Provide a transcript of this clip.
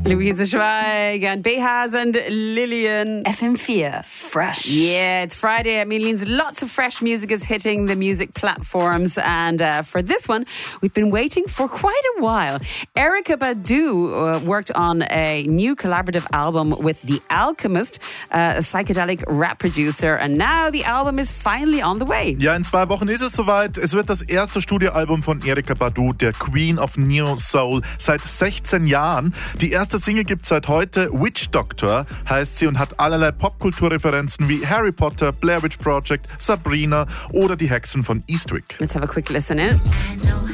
Luisa Schweig and Behaz and Lillian. FM4, fresh. Yeah, it's Friday. It means lots of fresh music is hitting the music platforms. And for this one, we've been waiting for quite a while. Erykah Badu worked on a new collaborative album with The Alchemist, a psychedelic rap producer. And now the album is finally on the way. Ja, in 2 Wochen ist es soweit. Es wird das erste Studioalbum von Erykah Badu, der Queen of Neo Soul, seit 16 Jahren. Die erste Single gibt's seit heute. Witch Doctor heißt sie und hat allerlei Popkulturreferenzen wie Harry Potter, Blair Witch Project, Sabrina oder die Hexen von Eastwick. Let's have a quick listen in.